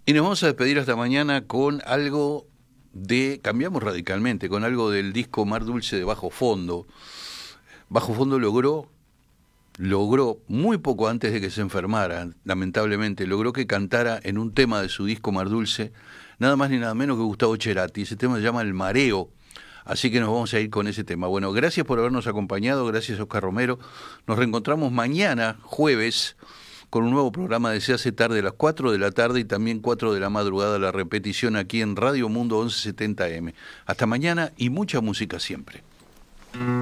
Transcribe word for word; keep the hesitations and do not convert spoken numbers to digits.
Y nos vamos a despedir hasta mañana con algo de, cambiamos radicalmente, con algo del disco Mar Dulce de Bajo Fondo. Bajo Fondo logró, logró, muy poco antes de que se enfermara, lamentablemente, logró que cantara en un tema de su disco Mar Dulce, nada más ni nada menos que Gustavo Cerati. Ese tema se llama El Mareo. Así que nos vamos a ir con ese tema. Bueno, gracias por habernos acompañado, gracias Oscar Romero. Nos reencontramos mañana, jueves, con un nuevo programa de Se hace tarde a las cuatro de la tarde y también cuatro de la madrugada, la repetición aquí en Radio Mundo once setenta M. Hasta mañana y mucha música siempre.